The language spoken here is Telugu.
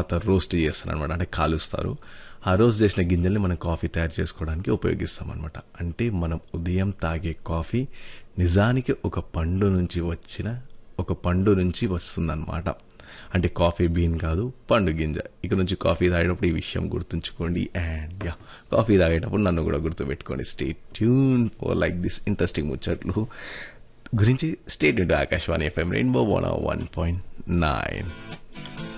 తర్వాత రోస్ట్ చేస్తారు అనమాట, అంటే కాలుస్తారు. ఆ రోస్ట్ చేసిన గింజల్ని మనం కాఫీ తయారు చేసుకోవడానికి ఉపయోగిస్తాం అనమాట. అంటే మనం ఉదయం తాగే కాఫీ నిజానికి ఒక పండు నుంచి వస్తుందన్నమాట. అంటే కాఫీ బీన్ కాదు, పండు గింజ. ఇక నుంచి కాఫీ తాగేటప్పుడు ఈ విషయం గుర్తుంచుకోండి. అండ్ యా, కాఫీ తాగేటప్పుడు నన్ను కూడా గుర్తుపెట్టుకోండి. Stay tune for like this interesting ముచ్చట్లు గురించి. Stay tune to Akashvani FM rainbow 101.9.